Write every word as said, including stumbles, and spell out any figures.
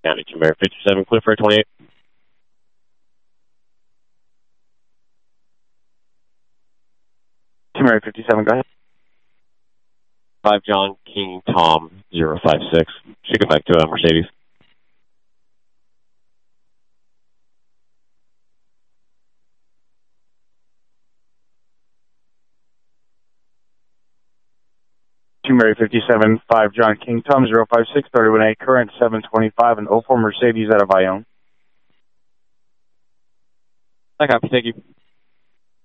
County two Mary fifty-seven, clear for twenty-eight. two Mary fifty-seven, go ahead. five John King Tom zero five six. Should go back to uh, Mercedes. two Mary fifty-seven, five John King Tom zero five six, thirty-one A, current seven twenty-five, and oh four Mercedes out of Ione. I copy, thank you.